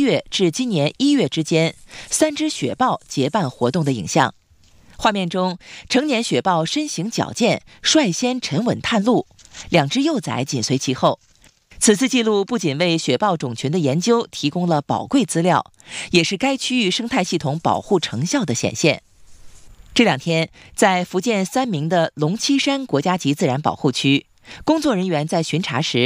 月至今年1月之间，3只雪豹结伴活动的影像。画面中，成年雪豹身形矫健，率先沉稳探路，2只幼崽紧随其后。此次记录不仅为雪豹种群的研究提供了宝贵资料，也是该区域生态系统保护成效的显现。这2天，在福建三明的龙栖山国家级自然保护区，工作人员在巡查时